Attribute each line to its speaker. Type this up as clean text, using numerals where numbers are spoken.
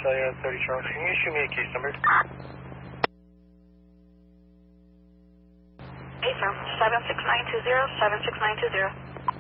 Speaker 1: Australia 30 Charlie. Can you shoot me a case number?
Speaker 2: Affirm. 76920, 76920.